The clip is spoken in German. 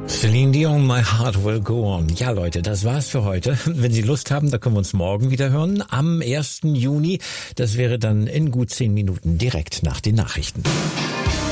Celine Dion, My Heart Will Go On. Ja, Leute, das war's für heute. Wenn Sie Lust haben, da können wir uns morgen wieder hören. Am 1. Juni. Das wäre dann in gut 10 Minuten direkt nach den Nachrichten.